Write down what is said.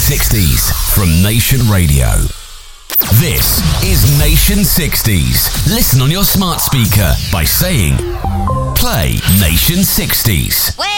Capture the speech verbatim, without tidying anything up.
sixties from Nation Radio. This is Nation sixties. Listen on your smart speaker by saying, play Nation sixties. Well,